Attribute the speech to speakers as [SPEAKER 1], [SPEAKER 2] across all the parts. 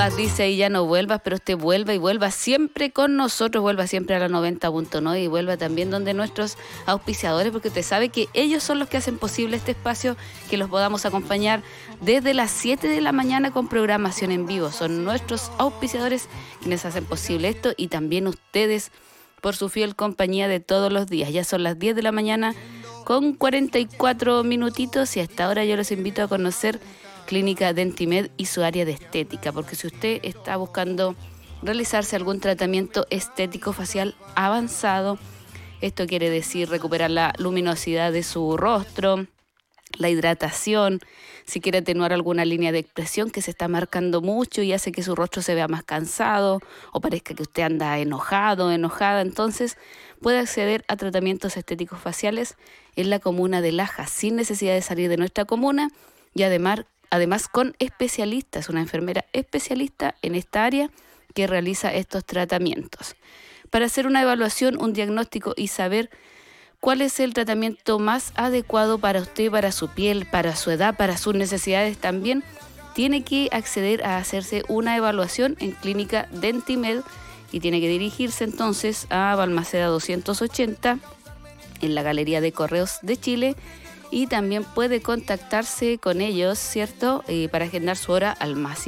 [SPEAKER 1] Paz dice, y ya no vuelvas, pero usted vuelva y vuelva siempre con nosotros, vuelva siempre a la 90.9 y vuelva también donde nuestros auspiciadores, porque usted sabe que ellos son los que hacen posible este espacio, que los podamos acompañar desde las 7 de la mañana con programación en vivo. Son nuestros auspiciadores quienes hacen posible esto y también ustedes por su fiel compañía de todos los días. Ya son las 10 de la mañana con 44 minutitos y hasta ahora yo los invito a conocer Clínica Dentimed y su área de estética, porque si usted está buscando realizarse algún tratamiento estético facial avanzado, esto quiere decir recuperar la luminosidad de su rostro, la hidratación, si quiere atenuar alguna línea de expresión que se está marcando mucho y hace que su rostro se vea más cansado o parezca que usted anda enojado, enojada, entonces puede acceder a tratamientos estéticos faciales en la comuna de Lajas sin necesidad de salir de nuestra comuna y además con especialistas, una enfermera especialista en esta área que realiza estos tratamientos. Para hacer una evaluación, un diagnóstico y saber cuál es el tratamiento más adecuado para usted, para su piel, para su edad, para sus necesidades también, tiene que acceder a hacerse una evaluación en Clínica Dentimed y tiene que dirigirse entonces a Balmaceda 280 en la Galería de Correos de Chile. Y también puede contactarse con ellos, ¿cierto? Para agendar su hora al más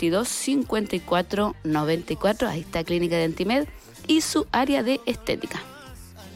[SPEAKER 1] 569-8982-5494. Ahí está Clínica Dentimed y su área de estética.